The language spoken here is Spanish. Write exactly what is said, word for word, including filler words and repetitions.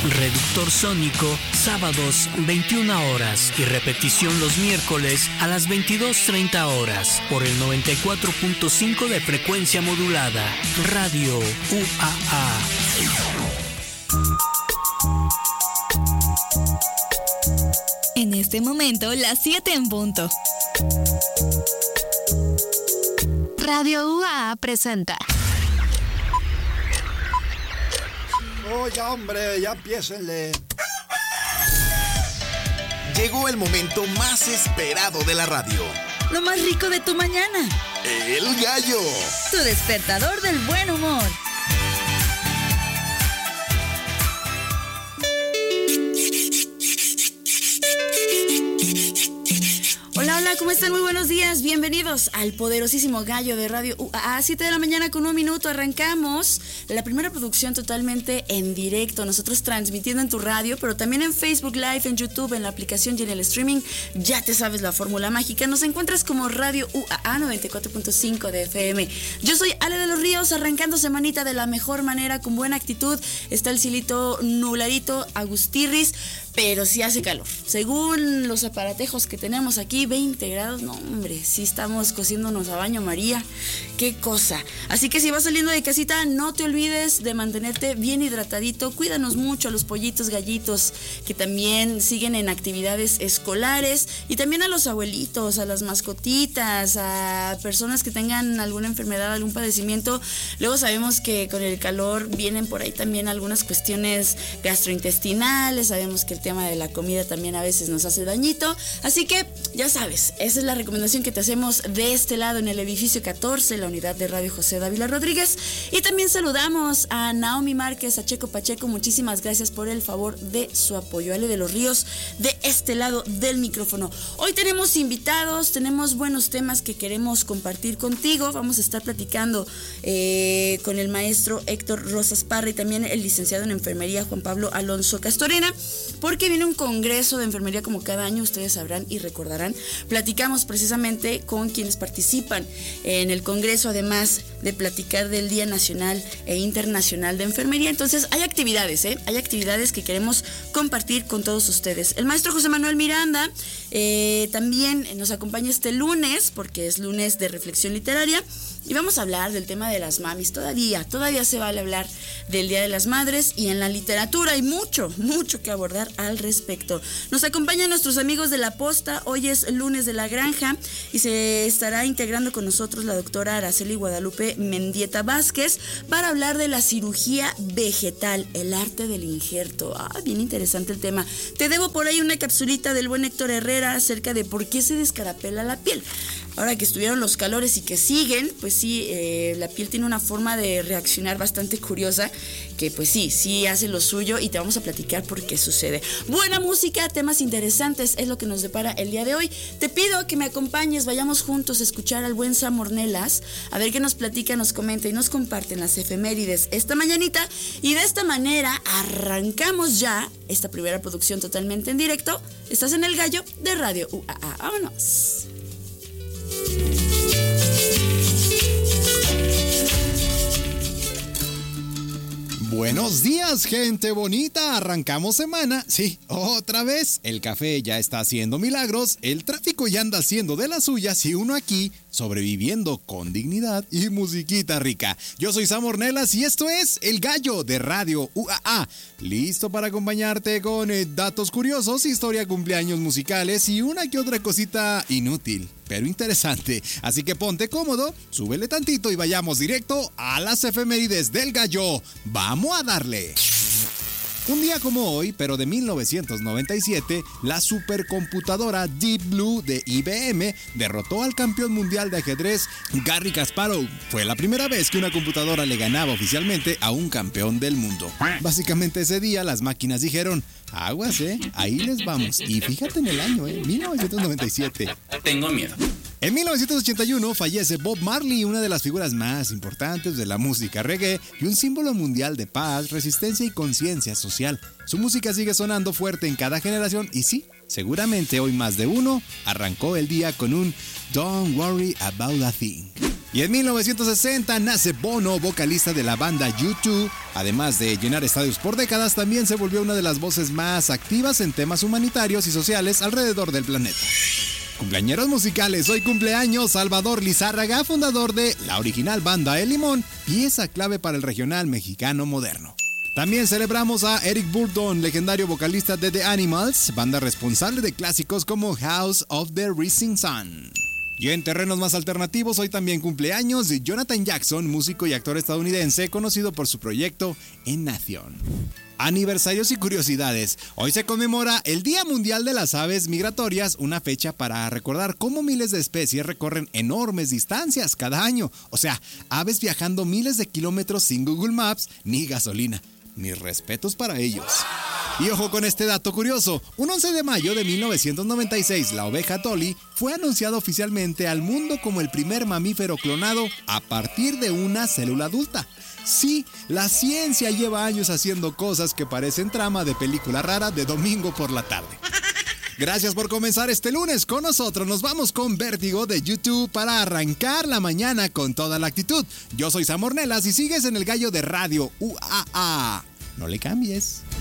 Reductor Sónico, sábados veintiuna horas y repetición los miércoles a las veintidós treinta horas por el noventa y cuatro punto cinco de frecuencia modulada. Radio U A A. En este momento, las siete en punto. Radio U A A presenta. Oye, hombre, ya empiécenle. Llegó el momento más esperado de la radio. Lo más rico de tu mañana. El gallo. Tu despertador del buen humor. Hola, hola, ¿cómo están? Muy buenos días. Bienvenidos al poderosísimo gallo de Radio U A A. siete de la mañana con un minuto arrancamos la primera producción totalmente en directo. Nosotros transmitiendo en tu radio, pero también en Facebook Live, en YouTube, en la aplicación y en el streaming. Ya te sabes la fórmula mágica. Nos encuentras como Radio U A A noventa y cuatro punto cinco de F M. Yo soy Ale de los Ríos, arrancando semanita de la mejor manera, con buena actitud. Está el cielito nubladito, Agustirris, pero sí hace calor. Según los aparatejos que tenemos aquí, veinte grados, no hombre, sí estamos cociéndonos a baño María, qué cosa. Así que si vas saliendo de casita, no te olvides de mantenerte bien hidratadito. Cuídanos mucho a los pollitos, gallitos, que también siguen en actividades escolares, y también a los abuelitos, a las mascotitas, a personas que tengan alguna enfermedad, algún padecimiento. Luego sabemos que con el calor vienen por ahí también algunas cuestiones gastrointestinales, sabemos que el tema de la comida también a veces nos hace dañito, así que ya sabes, esa es la recomendación que te hacemos de este lado en el edificio catorce, la unidad de Radio José Dávila Rodríguez. Y también saludamos a Naomi Márquez, a Checo Pacheco, muchísimas gracias por el favor de su apoyo. Ale de los Ríos de este lado del micrófono. Hoy tenemos invitados, tenemos buenos temas que queremos compartir contigo. Vamos a estar platicando eh, con el maestro Héctor Rosas Parra y también el licenciado en enfermería Juan Pablo Alonso Castorena, porque viene un congreso de enfermería como cada año, ustedes sabrán y recordarán. Platicamos precisamente con quienes participan en el congreso, además de platicar del Día Nacional e Internacional de Enfermería. Entonces hay actividades, ¿eh? Hay actividades que queremos compartir con todos ustedes. El maestro José Manuel Miranda eh, también nos acompaña este lunes, porque es lunes de reflexión literaria. Y vamos a hablar del tema de las mamis. Todavía, todavía se vale hablar del Día de las Madres, y en la literatura hay mucho, mucho que abordar al respecto. Nos acompañan nuestros amigos de La Posta. Hoy es lunes de la granja y se estará integrando con nosotros la doctora Araceli Guadalupe Mendieta Vázquez para hablar de la cirugía vegetal, el arte del injerto. Ah, bien interesante el tema. Te debo por ahí una capsulita del buen Héctor Herrera acerca de por qué se descarapela la piel. Ahora que estuvieron los calores y que siguen, pues sí, eh, la piel tiene una forma de reaccionar bastante curiosa, que pues sí, sí hace lo suyo, y te vamos a platicar por qué sucede. Buena música, temas interesantes, es lo que nos depara el día de hoy. Te pido que me acompañes, vayamos juntos a escuchar al buen Sam Ornelas, a ver qué nos platica, nos comenta y nos comparten las efemérides esta mañanita, y de esta manera arrancamos ya esta primera producción totalmente en directo. Estás en el gallo de Radio U A A. ¡Vámonos! Buenos días, gente bonita. Arrancamos semana. Sí, otra vez. El café ya está haciendo milagros. El tráfico ya anda haciendo de las suyas. Y uno aquí sobreviviendo con dignidad y musiquita rica. Yo soy Sam Ornelas y esto es El Gallo de Radio U A A. Listo para acompañarte con eh, datos curiosos, historia, cumpleaños musicales y una que otra cosita inútil, pero interesante. Así que ponte cómodo, súbele tantito y vayamos directo a las efemérides del gallo. ¡Vamos a darle! Un día como hoy, pero de mil novecientos noventa y siete, la supercomputadora Deep Blue de I B M derrotó al campeón mundial de ajedrez Garry Kasparov. Fue la primera vez que una computadora le ganaba oficialmente a un campeón del mundo. Básicamente ese día las máquinas dijeron: aguas, eh, ahí les vamos. Y fíjate en el año, eh, mil novecientos noventa y siete. Tengo miedo. En mil novecientos ochenta y uno fallece Bob Marley, una de las figuras más importantes de la música reggae y un símbolo mundial de paz, resistencia y conciencia social. Su música sigue sonando fuerte en cada generación y sí, seguramente hoy más de uno arrancó el día con un Don't Worry About a Thing. Y en mil novecientos sesenta nace Bono, vocalista de la banda U dos. Además de llenar estadios por décadas, también se volvió una de las voces más activas en temas humanitarios y sociales alrededor del planeta. Cumpleañeros musicales, hoy cumpleaños Salvador Lizárraga, fundador de la original banda El Limón, pieza clave para el regional mexicano moderno. También celebramos a Eric Burdon, legendario vocalista de The Animals, banda responsable de clásicos como House of the Rising Sun. Y en terrenos más alternativos, hoy también cumpleaños de Jonathan Jackson, músico y actor estadounidense, conocido por su proyecto En Nación. Aniversarios y curiosidades. Hoy se conmemora el Día Mundial de las Aves Migratorias, una fecha para recordar cómo miles de especies recorren enormes distancias cada año. O sea, aves viajando miles de kilómetros sin Google Maps ni gasolina. Mis respetos para ellos. Y ojo con este dato curioso, un once de mayo de mil novecientos noventa y seis, la oveja Dolly fue anunciada oficialmente al mundo como el primer mamífero clonado a partir de una célula adulta. Sí, la ciencia lleva años haciendo cosas que parecen trama de película rara de domingo por la tarde. Gracias por comenzar este lunes con nosotros. Nos vamos con Vértigo de U dos para arrancar la mañana con toda la actitud. Yo soy Sam Ornelas y sigues en el Gallo de Radio U A A. No le cambies.